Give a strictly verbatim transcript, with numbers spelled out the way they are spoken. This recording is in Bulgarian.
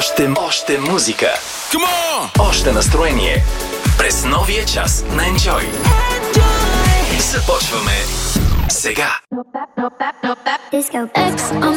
Още, още музика. Още настроение. През новия час на Enjoy. Започваме сега.